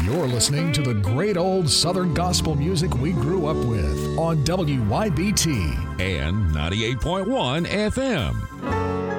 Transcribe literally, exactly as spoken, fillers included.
You're listening to the great old Southern gospel music we grew up with on W Y B T and ninety-eight point one F M.